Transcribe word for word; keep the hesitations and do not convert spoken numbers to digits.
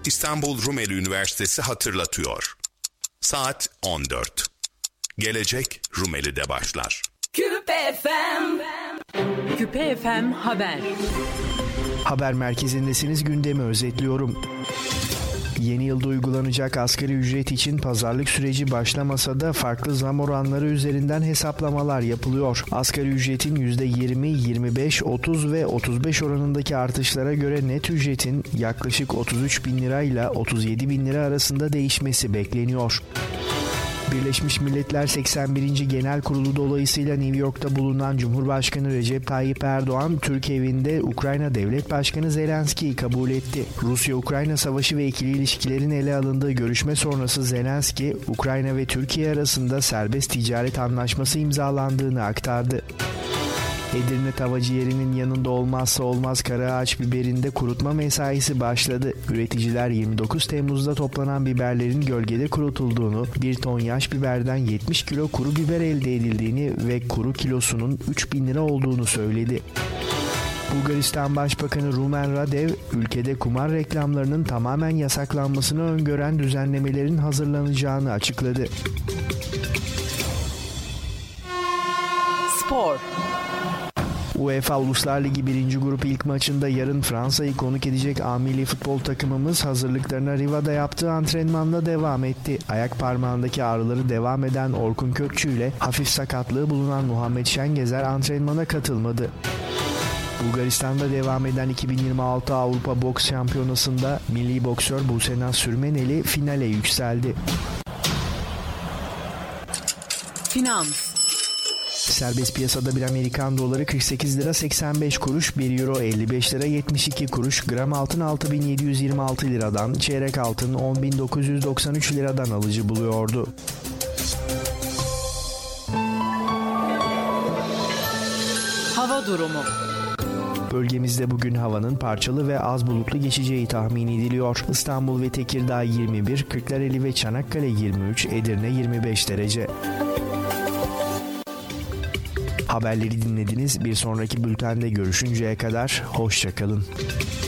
İstanbul Rumeli Üniversitesi hatırlatıyor. Saat on dört. Gelecek Rumeli'de başlar. Küpe F M. Küpe F M Haber. Haber merkezindesiniz, gündemi özetliyorum. Yeni yılda uygulanacak asgari ücret için pazarlık süreci başlamasa da farklı zam oranları üzerinden hesaplamalar yapılıyor. Asgari ücretin yüzde yirmi, yirmi beş, otuz ve otuz beş oranındaki artışlara göre net ücretin yaklaşık otuz üç bin lira ile otuz yedi bin lira arasında değişmesi bekleniyor. Birleşmiş Milletler seksen birinci Genel Kurulu dolayısıyla New York'ta bulunan Cumhurbaşkanı Recep Tayyip Erdoğan, Türk evinde Ukrayna Devlet Başkanı Zelenski'yi kabul etti. Rusya-Ukrayna savaşı ve ikili ilişkilerin ele alındığı görüşme sonrası Zelenski, Ukrayna ve Türkiye arasında serbest ticaret anlaşması imzalandığını aktardı. Edirne Tavacıyeri'nin yanında olmazsa olmaz karaağaç biberinde kurutma mesaisi başladı. Üreticiler yirmi dokuz Temmuz'da toplanan biberlerin gölgede kurutulduğunu, bir ton yaş biberden yetmiş kilo kuru biber elde edildiğini ve kuru kilosunun üç bin lira olduğunu söyledi. Bulgaristan Başbakanı Rumen Radev, ülkede kumar reklamlarının tamamen yasaklanmasını öngören düzenlemelerin hazırlanacağını açıkladı. Spor. UEFA Uluslar Ligi birinci grup ilk maçında yarın Fransa'yı konuk edecek A milli futbol takımımız hazırlıklarına Riva'da yaptığı antrenmanla devam etti. Ayak parmağındaki ağrıları devam eden Orkun Kökçü ile hafif sakatlığı bulunan Muhammed Şengezer antrenmana katılmadı. Bulgaristan'da devam eden iki bin yirmi altı Avrupa Boks Şampiyonası'nda milli boksör Busenas Sürmeneli finale yükseldi. Finans. Serbest piyasada bir Amerikan doları kırk sekiz lira seksen beş kuruş, bir euro elli beş lira yetmiş iki kuruş, gram altın altı bin yedi yüz yirmi altı liradan, çeyrek altın on bin dokuz yüz doksan üç liradan alıcı buluyordu. Hava durumu. Bölgemizde bugün havanın parçalı ve az bulutlu geçeceği tahmin ediliyor. İstanbul ve Tekirdağ yirmi bir, Kırklareli ve Çanakkale yirmi üç, Edirne yirmi beş derece. Haberleri dinlediniz. Bir sonraki bültende görüşünceye kadar hoşça kalın.